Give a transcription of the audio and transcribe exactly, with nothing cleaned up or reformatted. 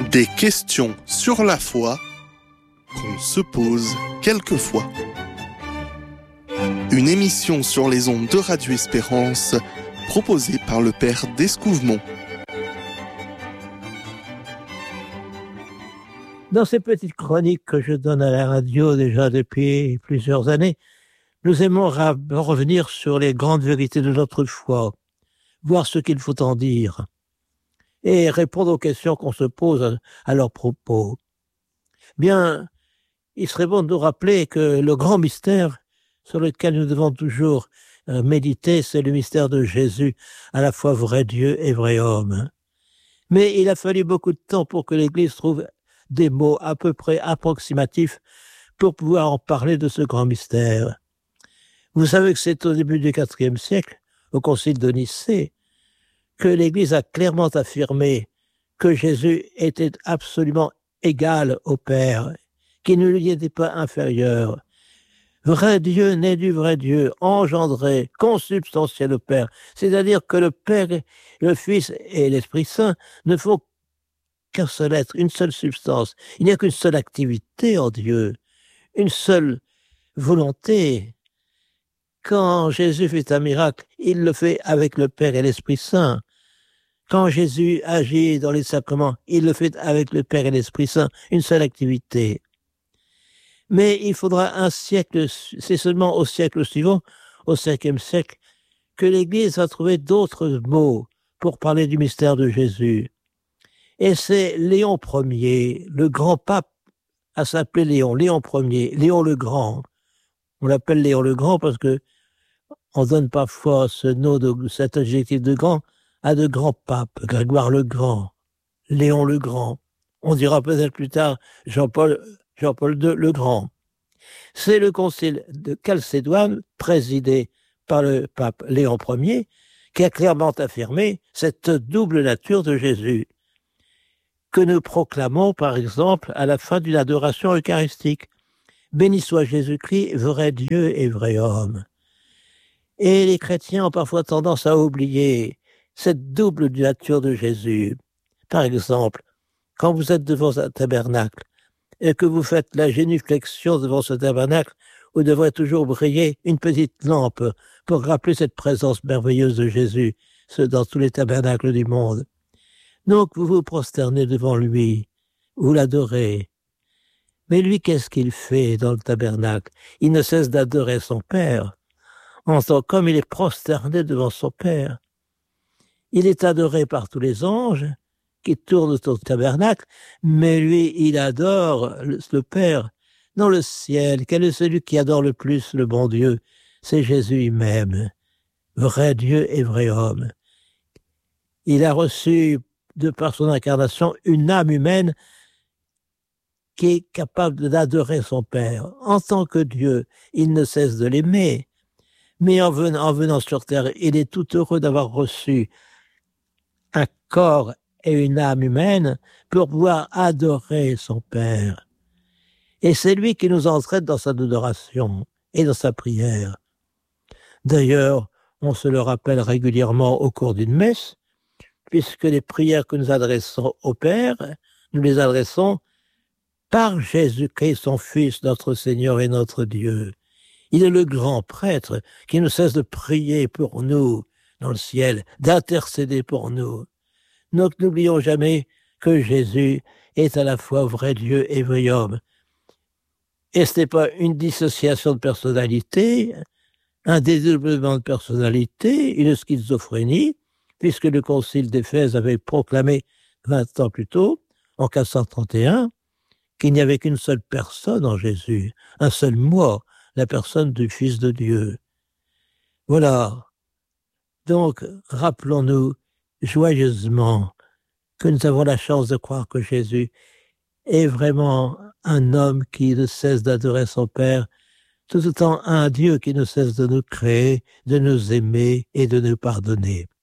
Des questions sur la foi qu'on se pose quelquefois. Une émission sur les ondes de Radio Espérance proposée par le Père d'Escouvemont. Dans ces petites chroniques que je donne à la radio déjà depuis plusieurs années, nous aimons ra- revenir sur les grandes vérités de notre foi, voir ce qu'il faut en dire, et répondre aux questions qu'on se pose à leur propos. Bien, il serait bon de nous rappeler que le grand mystère sur lequel nous devons toujours euh, méditer, c'est le mystère de Jésus, à la fois vrai Dieu et vrai homme. Mais il a fallu beaucoup de temps pour que l'Église trouve des mots à peu près approximatifs pour pouvoir en parler de ce grand mystère. Vous savez que c'est au début du quatrième siècle, au concile de Nicée, que l'Église a clairement affirmé que Jésus était absolument égal au Père, qu'il ne lui était pas inférieur. Vrai Dieu né du vrai Dieu, engendré, consubstantiel au Père. C'est-à-dire que le Père, le Fils et l'Esprit Saint ne font qu'un seul être, une seule substance. Il n'y a qu'une seule activité en Dieu, une seule volonté. Quand Jésus fait un miracle, il le fait avec le Père et l'Esprit Saint. Quand Jésus agit dans les sacrements, il le fait avec le Père et l'Esprit Saint, une seule activité. Mais il faudra un siècle, c'est seulement au siècle suivant, au cinquième siècle, que l'Église va trouver d'autres mots pour parler du mystère de Jésus. Et c'est Léon Ier, le grand pape, à s'appeler Léon, Léon Ier, Léon le Grand. On l'appelle Léon le Grand parce que on donne parfois ce nom, de, cet adjectif de grand, à de grands papes, Grégoire le Grand, Léon le Grand. On dira peut-être plus tard Jean-Paul, Jean-Paul deux le Grand. C'est le concile de Chalcédoine, présidé par le pape Léon Ier, qui a clairement affirmé cette double nature de Jésus, que nous proclamons par exemple à la fin d'une adoration eucharistique. Béni soit Jésus-Christ, vrai Dieu et vrai homme. Et les chrétiens ont parfois tendance à oublier cette double nature de Jésus. Par exemple, quand vous êtes devant un tabernacle et que vous faites la génuflexion devant ce tabernacle, vous devrez toujours briller une petite lampe pour rappeler cette présence merveilleuse de Jésus dans tous les tabernacles du monde. Donc vous vous prosternez devant lui, vous l'adorez. Mais lui, qu'est-ce qu'il fait dans le tabernacle? Il ne cesse d'adorer son Père. En tant comme il est prosterné devant son Père. Il est adoré par tous les anges qui tournent autour du tabernacle, mais lui, il adore le, le Père dans le ciel. Quel est celui qui adore le plus le bon Dieu? C'est Jésus lui-même, vrai Dieu et vrai homme. Il a reçu, de par son incarnation, une âme humaine qui est capable d'adorer son Père. En tant que Dieu, il ne cesse de l'aimer. Mais en venant, en venant sur terre, il est tout heureux d'avoir reçu un corps et une âme humaine pour pouvoir adorer son Père. Et c'est lui qui nous entraîne dans sa adoration et dans sa prière. D'ailleurs, on se le rappelle régulièrement au cours d'une messe, puisque les prières que nous adressons au Père, nous les adressons par Jésus-Christ, son Fils, notre Seigneur et notre Dieu. Il est le grand prêtre qui ne cesse de prier pour nous dans le ciel, d'intercéder pour nous. Donc n'oublions jamais que Jésus est à la fois vrai Dieu et vrai homme. Et ce n'est pas une dissociation de personnalité, un dédoublement de personnalité, une schizophrénie, puisque le concile d'Éphèse avait proclamé vingt ans plus tôt, en mille quatre cent trente et un, qu'il n'y avait qu'une seule personne en Jésus, un seul moi, la personne du Fils de Dieu. Voilà. Donc, rappelons-nous joyeusement que nous avons la chance de croire que Jésus est vraiment un homme qui ne cesse d'adorer son Père, tout autant un Dieu qui ne cesse de nous créer, de nous aimer et de nous pardonner.